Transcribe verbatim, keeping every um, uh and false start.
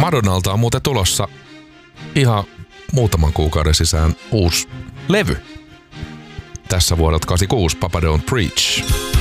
Madonnalta on muuten tulossa ihan muutaman kuukauden sisään uusi levy. Tässä vuodelta kahdeksankymmentäkuusi, Papa Don't Preach.